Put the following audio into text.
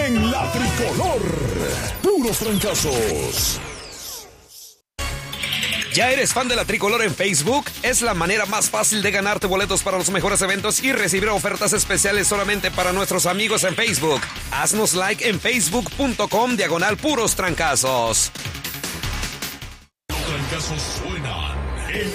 en La Tricolor. Puros trancazos. ¿Ya eres fan de La Tricolor en Facebook? Es la manera más fácil de ganarte boletos para los mejores eventos y recibir ofertas especiales solamente para nuestros amigos en Facebook. Haznos like en facebook.com/puros trancazos. Los trancazos suenan